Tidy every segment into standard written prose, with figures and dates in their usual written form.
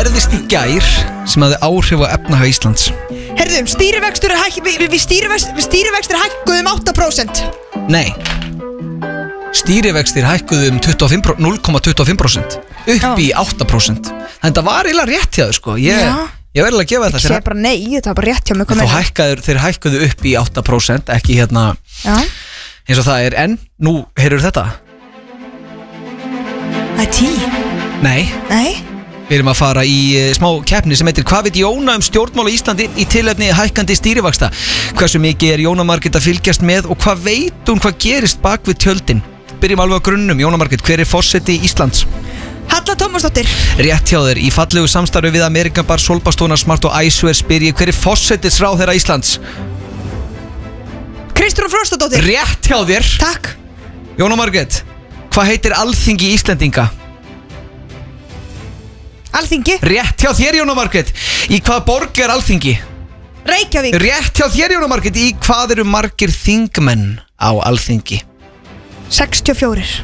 gerðist í gær sem hafði áhrif á efnahag Íslands? Herðum, stýrivextir hækkuðu 8%. Nei. Stýrivextir hækkuðu 0,25% upp í 8%. Þetta var eiginlega rétt hjá þau sko. Ég verði að gefa þetta. Ég segi bara nei, þetta var bara rétt hjá mig. Þeir hækkuðu upp í 8%, ekki hérna eins og það en nú heyrur þetta. Það 10. Nei. Við erum að fara í smá keppni sem heitir Hvað veit Jóna stjórnmál á Íslandi í tilefni hækkandi stýrivaxta? Hversu mikið Jóna Margrét að fylgjast með og hvað veit hún hvað gerist bak við tjöldin? Byrjum alveg á grunnum. Jóna Margrét, hver forseti Íslands? Halla Tómasdóttir. Rétt hjá þér. Í fallegu samstarfi við American Bar, Solbastona, Smart og Icewear spyr ég, hver forsætisráðherra Íslands? Kristrún Frostadóttir. Rétt hjá þér. Takk. Jóna Margrét, hvað heitir Alþingi Íslendinga? Alþingi. Rétt hjá þér, Jóna Margrét. Í hvaða borg er Alþingi? Reykjavík. Rétt hjá þér, Jóna Margrét. Í hvað eru margir þingmenn á Alþingi? 64.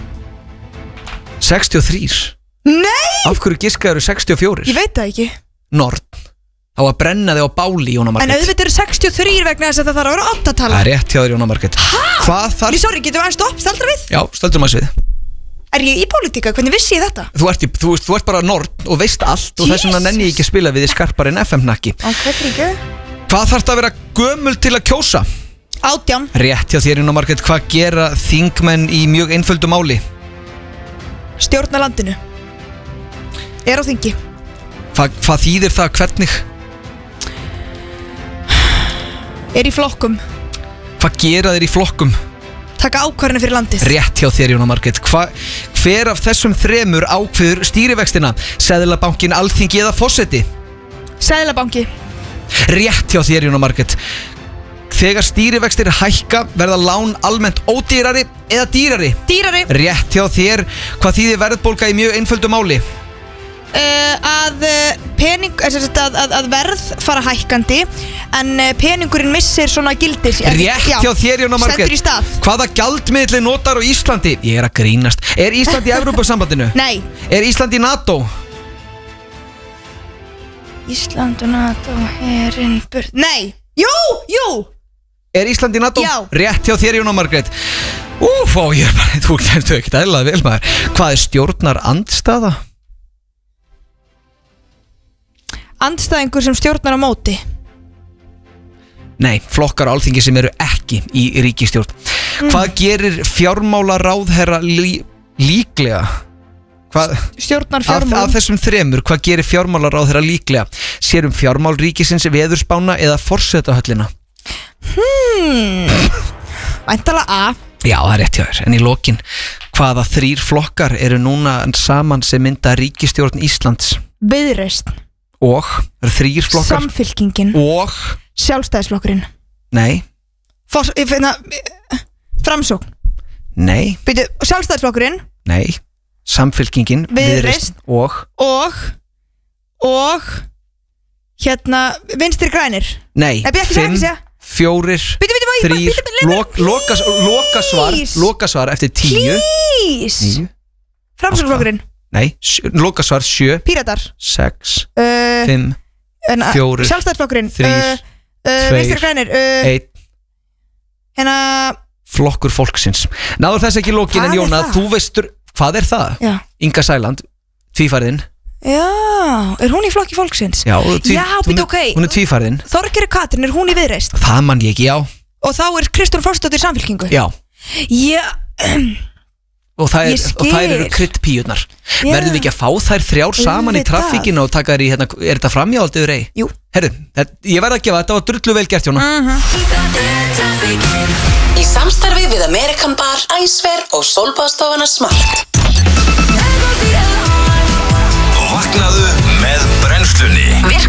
63. Nei! Af hverju giskaður 64? Ég veit það ekki. Norn. Þá að brenna þig á báli, Jóna Margrét. En auðvitað eru 63 vegna þess að það þarf að vera 8 tala. Það er rétt hjá þér, Jóna Margrét. Hvað þarf? Sorry, getum við að stoppa, staldra við? Já, stöldum að svið. Er ég í pólitíka? Hvernig vissi ég þetta? Þú ert bara norn og veist allt og þess vegna nenni ég ekki að spila við þig skarpar en FM-hnakki. Ok, fríku. Hvað þarf það að vera gömul til að kjósa? 18. Rétt hjá þér, Jóna Margrét. Hvað gera þingmenn í mjög einföldu máli? Stjórna landinu. Er á þingi. Hvað þýðir það hvernig? Er í flokkum. Hvað gera þeir í flokkum? Taka ákvarðanir fyrir landið. Rétt hjá þér, Jóna Margrét. Hver af þessum þremur ákveður stýrivextina? Seðlabankinn, Alþingi eða forseti? Seðlabanki. Rétt hjá þér, Jóna Margrét. Þegar stýrivextir hækka verða lán almennt ódýrari eða dýrari? Dýrari. Rétt hjá þér. Hvað þýðir verðbólga í mjög einföldu máli? Að verð fara hækkandi en peningurinn missir svona gildi. Rétt hjá þér, Jóna Margrét. Stendur í stað. Hvaða gjaldmiðli notar á Íslandi? Ég er að grínast. Er Ísland í Evrópusambandinu? Nei. Er Ísland í NATO? Ísland og NATO Nei. Jú. Er Ísland í NATO? Já. Rétt hjá þér, Jóna Margrét. Þú kemstu ekkert eðlilega vel maður. Hvað er stjórnar andstaða? Andstæðingur sem stjórnar á móti. Nei, flokkar á Alþingi sem eru ekki í ríkisstjórn. Hvað gerir fjármálaráðherra líklega? Stjórnar fjármál. Af þessum þremur, hvað gerir fjármálaráðherra líklega? Sér fjármál ríkisins, veðurspána eða forsetahöllina? Væntanlega A. Já, það er rétt hjá þér. En í lokin, hvaða 3 flokkar eru núna saman sem mynda ríkisstjórn Íslands? Viðreisn. Og? Eru 3 flokkar? Samfylkingin. Og? Sjálfstæðisflokkurinn. Nei. Framsókn. Nei. Sjálfstæðisflokkurinn. Nei. Samfylkingin. Viðreisn. Og? Vinstri grænir. Nei. 5, 4, 3. Lokasvar eftir 10. Please. Framsóknarflokkurinn. Nei, lokasvar 7. Píratar. 6, 5, 4, Sjálfstæðisflokkurinn. 3, 2, 1. Flokkur fólksins. Náður þess ekki lokin en Jóna, þú veistur, hvað er það? Já. Inga Sæland, tvífærðinn. Já, er hún í flokki fólksins? Já, býtu ok. Hún er tvífærðinn. Þorgerður Katrín, er hún í Viðreisn? Það man ég ekki, já. Og þá er Kristrún Frostadóttir í Samfylkingu? Já. Já. Og þær eru kryddpíurnar. Verðum við ekki að fá þær 3 saman í traffíkinu og taka þær í, er þetta framhjáhaldið rey? Jú. Herru, ég verð að gefa, þetta var drullu vel gert, Jóna. Í samstarfi við American Bar, Icewear og Solbastofana Smart. Vaknaðu